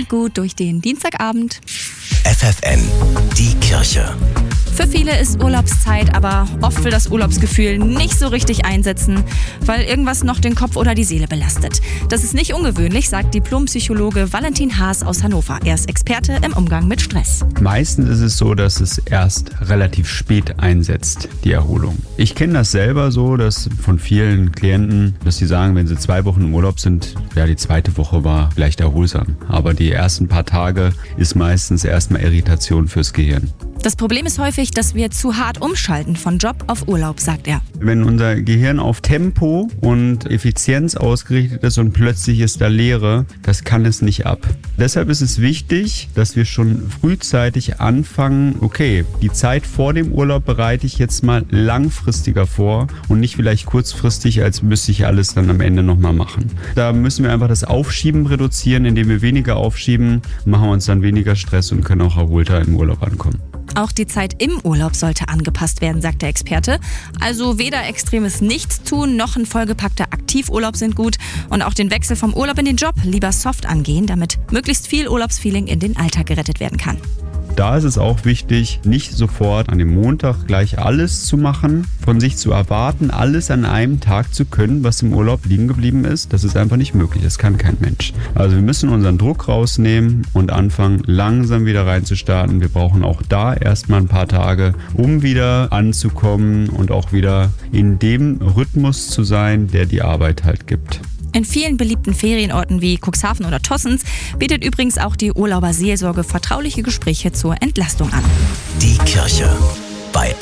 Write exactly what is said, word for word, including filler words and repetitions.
gut durch den Dienstagabend. F F N, die Kirche. Für viele ist Urlaubszeit, aber oft will das Urlaubsgefühl nicht so richtig einsetzen, weil irgendwas noch den Kopf oder die Seele belastet. Das ist nicht ungewöhnlich, sagt Diplompsychologe Valentin Haas aus Hannover. Er ist Experte im Umgang mit Stress. Meistens ist es so, dass es erst relativ spät einsetzt, die Erholung. Ich kenne das selber so, dass von vielen Klienten, dass sie sagen, wenn sie zwei Wochen im Urlaub sind, ja, die zweite Woche war vielleicht erholsam. Aber die ersten paar Tage ist meistens erstmal Irritation fürs Gehirn. Das Problem ist häufig, dass wir zu hart umschalten von Job auf Urlaub, sagt er. Wenn unser Gehirn auf Tempo und Effizienz ausgerichtet ist und plötzlich ist da Leere, das kann es nicht ab. Deshalb ist es wichtig, dass wir schon frühzeitig anfangen, okay, die Zeit vor dem Urlaub bereite ich jetzt mal langfristiger vor und nicht vielleicht kurzfristig, als müsste ich alles dann am Ende nochmal machen. Da müssen wir einfach das Aufschieben reduzieren, indem wir weniger aufschieben, machen wir uns dann weniger Stress und können auch erholter im Urlaub ankommen. Auch die Zeit im Urlaub sollte angepasst werden, sagt der Experte. Also weder extremes Nichtstun noch ein vollgepackter Aktivurlaub sind gut. Und auch den Wechsel vom Urlaub in den Job lieber soft angehen, damit möglichst viel Urlaubsfeeling in den Alltag gerettet werden kann. Da ist es auch wichtig, nicht sofort an dem Montag gleich alles zu machen, von sich zu erwarten, alles an einem Tag zu können, was im Urlaub liegen geblieben ist. Das ist einfach nicht möglich, das kann kein Mensch. Also wir müssen unseren Druck rausnehmen und anfangen, langsam wieder reinzustarten. Wir brauchen auch da erstmal ein paar Tage, um wieder anzukommen und auch wieder in dem Rhythmus zu sein, der die Arbeit halt gibt. In vielen beliebten Ferienorten wie Cuxhaven oder Tossens bietet übrigens auch die Urlauberseelsorge vertrauliche Gespräche zur Entlastung an. Die Kirche bei